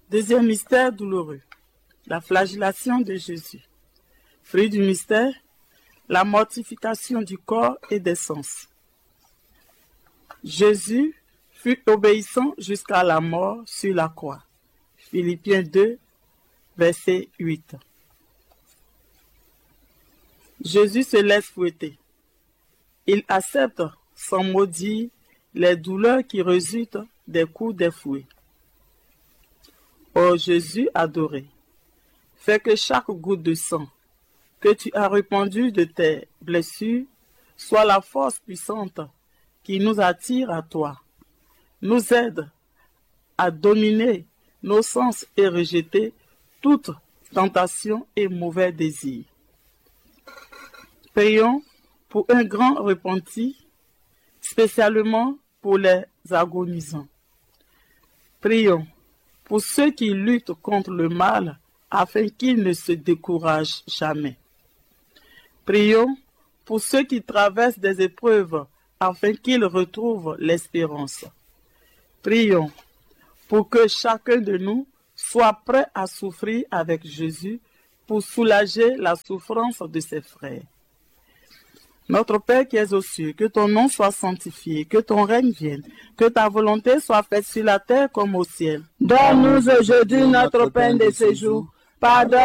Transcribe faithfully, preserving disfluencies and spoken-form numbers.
Deuxième mystère douloureux, la flagellation de Jésus. Fruit du mystère, la mortification du corps et des sens. Jésus fut obéissant jusqu'à la mort sur la croix. Philippiens deux, verset huit. Jésus se laisse fouetter. Il accepte sans maudire les douleurs qui résultent des coups des fouets. Ô Jésus adoré, fais que chaque goutte de sang que tu as répandu de tes blessures soit la force puissante qui nous attire à toi, nous aide à dominer nos sens et rejeter toute tentation et mauvais désir. Prions pour un grand repenti, spécialement pour les agonisants. Prions pour ceux qui luttent contre le mal afin qu'ils ne se découragent jamais. Prions pour ceux qui traversent des épreuves afin qu'ils retrouvent l'espérance. Prions pour que chacun de nous soit prêt à souffrir avec Jésus pour soulager la souffrance de ses frères. Notre Père qui es aux cieux, que ton nom soit sanctifié, que ton règne vienne, que ta volonté soit faite sur la terre comme au ciel. Donne-nous aujourd'hui notre pain de ce jour. Pardonne